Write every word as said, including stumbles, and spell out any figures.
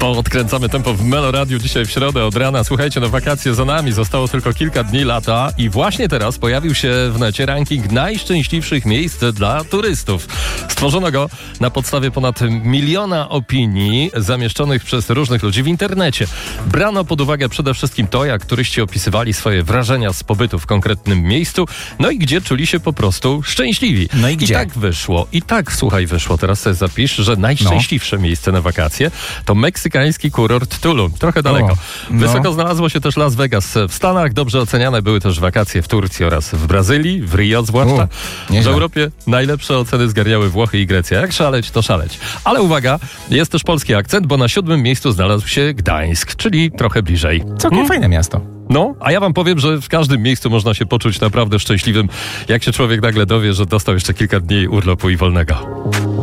Odkręcamy tempo w Melo Radiu dzisiaj w środę od rana. Słuchajcie, no wakacje za nami, zostało tylko kilka dni lata i właśnie teraz pojawił się w necie ranking najszczęśliwszych miejsc dla turystów. Stworzono go na podstawie ponad miliona opinii zamieszczonych przez różnych ludzi w internecie. Brano pod uwagę przede wszystkim to, jak turyści opisywali swoje wrażenia z pobytu w konkretnym miejscu, no i gdzie czuli się po prostu szczęśliwi. No i gdzie? I tak wyszło, i tak słuchaj wyszło, teraz sobie zapisz, że najszczęśliwsze no. miejsce na wakacje to meksykański kurort Tulum. Trochę daleko. O, no. Wysoko znalazło się też Las Vegas w Stanach. Dobrze oceniane były też wakacje w Turcji oraz w Brazylii, w Rio zwłaszcza. U, w Europie najlepsze oceny zgarniały Włochy i Grecja. Jak szaleć, to szaleć. Ale uwaga, jest też polski akcent, bo na siódmym miejscu znalazł się Gdańsk, czyli trochę bliżej. Całkiem hmm? fajne miasto. No, a ja wam powiem, że w każdym miejscu można się poczuć naprawdę szczęśliwym, jak się człowiek nagle dowie, że dostał jeszcze kilka dni urlopu i wolnego.